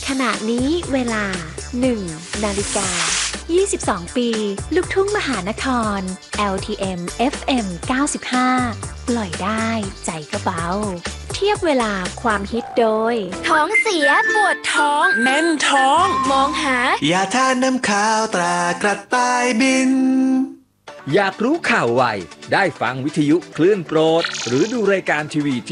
ขณะนี้เวลา 1 นาฬิกา 22 ปี ลูกทุ่งมหานคร LTM FM 95 ปล่อยได้ใจก็เบา เทียบเวลาความฮิตโดยท้องเสียปวดท้องแน่นท้องมองหาอย่าทานน้ำข้าวตรากระต่ายบินอยากรู้ข่าวไวได้ฟังวิทยุคลื่นโปรดหรือดูรายการทีวี